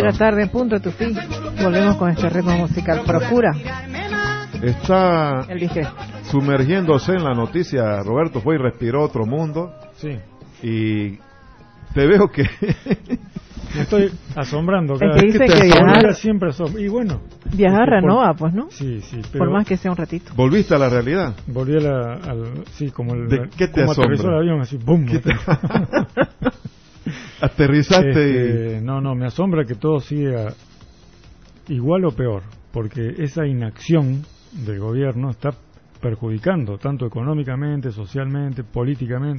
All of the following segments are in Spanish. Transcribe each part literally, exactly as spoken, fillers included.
la tarde en punto, Tufi. Volvemos con este ritmo musical. Procura. Está Elige. sumergiéndose en la noticia. Roberto fue y respiró otro mundo. Sí. Y te veo que... Me estoy asombrando cada Es que vez dice que te que viajar- asombra, siempre asombra. Y bueno, Viajar por- renova, pues, ¿no? sí, sí, pero Por más que sea un ratito. ¿Volviste a la realidad? volví a la, al, sí, como el, ¿De qué te como asombra? aterrizó el avión, así, ¡bum! ¿Qué te- Aterrizaste Este, no, no, me asombra que todo siga igual o peor, porque esa inacción del gobierno está perjudicando, tanto económicamente, socialmente, políticamente.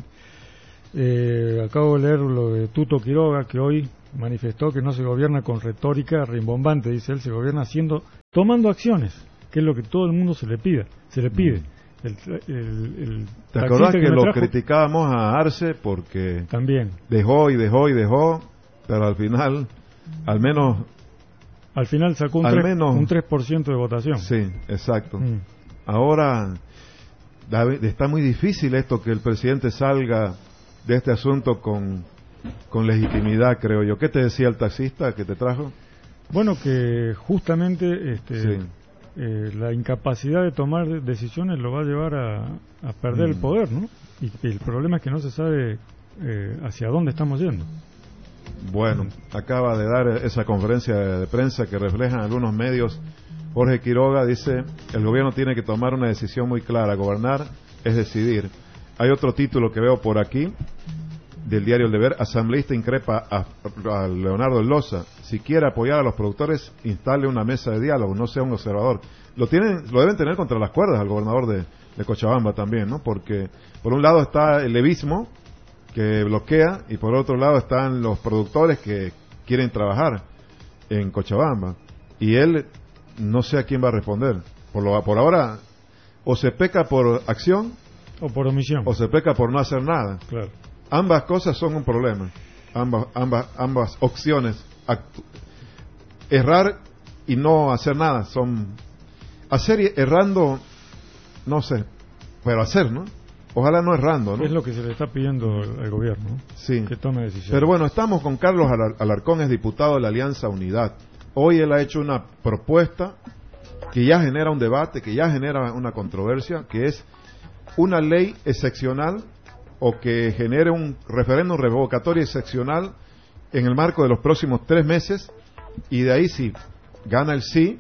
Eh, acabo de leer lo de Tuto Quiroga, que hoy manifestó que no se gobierna con retórica rimbombante, dice él, se gobierna haciendo, tomando acciones, que es lo que todo el mundo se le pida, se le pide. El, el, el ¿Te taxista acordás que, me lo trajo, criticábamos a Arce porque también, dejó y dejó y dejó, pero al final, al menos, al final sacó un, Al tres, menos- un tres por ciento de votación. sí, exacto. Mm. Ahora David, está muy difícil esto que el presidente salga de este asunto con, con legitimidad, creo yo. ¿Qué te decía el taxista que te trajo? Bueno, que justamente este, Sí. eh, la incapacidad de tomar decisiones lo va a llevar a, a perder Mm. el poder, ¿no? Y, y el problema es que no se sabe eh, hacia dónde estamos yendo. Bueno, acaba de dar esa conferencia de prensa que reflejan algunos medios. Jorge Quiroga dice, el gobierno tiene que tomar una decisión muy clara, gobernar es decidir. Hay otro título que veo por aquí, del diario El Deber, asambleísta increpa a, a Leonardo Loza, si quiere apoyar a los productores, instale una mesa de diálogo, no sea un observador. Lo tienen, lo deben tener contra las cuerdas al gobernador de, de Cochabamba también, ¿no? Porque por un lado está el levismo, que bloquea, y por otro lado están los productores que quieren trabajar en Cochabamba, y él no sé a quién va a responder. Por lo por ahora, o se peca por acción O por omisión. o se peca por no hacer nada. Claro. Ambas cosas son un problema. Ambas ambas ambas opciones, actu- errar y no hacer nada, son hacer y errando, no sé, pero hacer, ¿no? Ojalá no errando, ¿no? Es lo que se le está pidiendo al, al gobierno, ¿no? Sí. Que tome decisiones. Pero bueno, estamos con Carlos Alar- Alarcón, es diputado de la Alianza Unidad. Hoy él ha hecho una propuesta que ya genera un debate, que ya genera una controversia, que es una ley excepcional o que genere un referéndum revocatorio excepcional en el marco de los próximos tres meses, y de ahí si gana el sí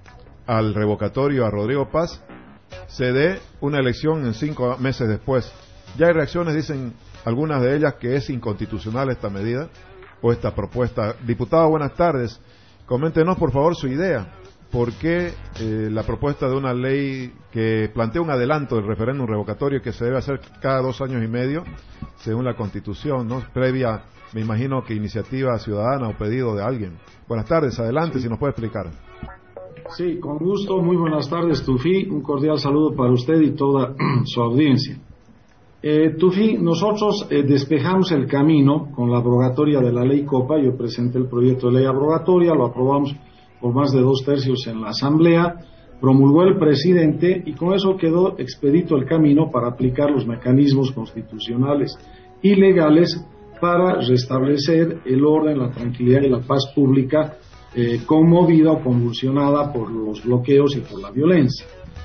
al revocatorio a Rodrigo Paz, se dé una elección en cinco meses después. Ya hay reacciones, dicen algunas de ellas, que es inconstitucional esta medida o esta propuesta. Diputado, buenas tardes. Coméntenos, por favor, su idea. ¿Por qué eh, la propuesta de una ley que plantea un adelanto del referéndum revocatorio que se debe hacer cada dos años y medio, según la Constitución, ¿no? Previa, me imagino que iniciativa ciudadana o pedido de alguien? Buenas tardes, adelante, sí. Si nos puede explicar. Sí, con gusto. Muy buenas tardes, Tufi. Un cordial saludo para usted y toda su audiencia. Eh, Tufi, nosotros eh, despejamos el camino con la abrogatoria de la ley Copa. Yo presenté el proyecto de ley abrogatoria, lo aprobamos por más de dos tercios en la Asamblea, promulgó el presidente y con eso quedó expedito el camino para aplicar los mecanismos constitucionales y legales para restablecer el orden, la tranquilidad y la paz pública eh, conmovida o convulsionada por los bloqueos y por la violencia.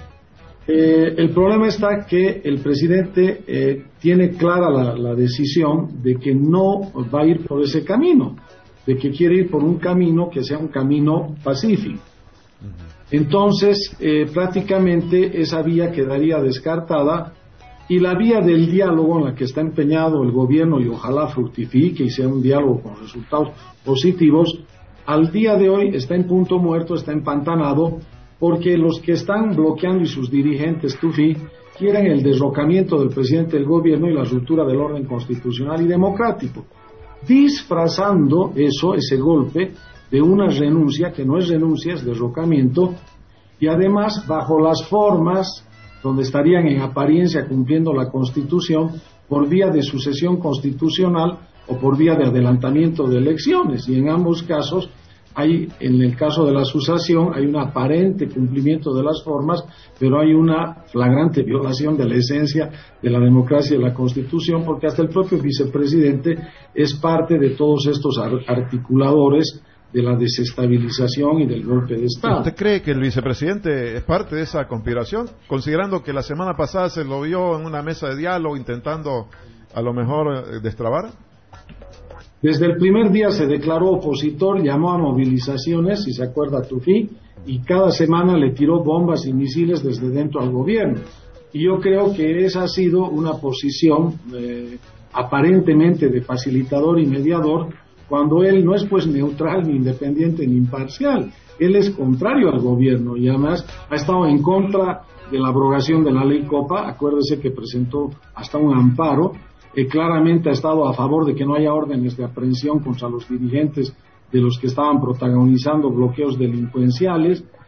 Eh, el problema está que el presidente eh, tiene clara la, la decisión de que no va a ir por ese camino, de que quiere ir por un camino que sea un camino pacífico. Entonces, eh, prácticamente esa vía quedaría descartada y la vía del diálogo en la que está empeñado el gobierno, y ojalá fructifique y sea un diálogo con resultados positivos, al día de hoy está en punto muerto, está empantanado, porque los que están bloqueando y sus dirigentes, Tufi, quieren el derrocamiento del presidente del gobierno y la ruptura del orden constitucional y democrático, disfrazando eso, ese golpe, de una renuncia que no es renuncia, es derrocamiento, y además bajo las formas donde estarían en apariencia cumpliendo la Constitución por vía de sucesión constitucional o por vía de adelantamiento de elecciones, y en ambos casos hay, en el caso de la sucesión, hay un aparente cumplimiento de las formas, pero hay una flagrante violación de la esencia de la democracia y de la Constitución, porque hasta el propio vicepresidente es parte de todos estos articuladores de la desestabilización y del golpe de Estado. ¿Usted cree que el vicepresidente es parte de esa conspiración? Considerando que la semana pasada se lo vio en una mesa de diálogo intentando a lo mejor eh, destrabar. Desde el primer día se declaró opositor, llamó a movilizaciones, si se acuerda Tufi, y cada semana le tiró bombas y misiles desde dentro al gobierno. Y yo creo que esa ha sido una posición eh, aparentemente de facilitador y mediador, cuando él no es pues neutral, ni independiente, ni imparcial. Él es contrario al gobierno y además ha estado en contra de la abrogación de la ley Copa. Acuérdese que presentó hasta un amparo. Eh, claramente ha estado a favor de que no haya órdenes de aprehensión contra los dirigentes de los que estaban protagonizando bloqueos delincuenciales.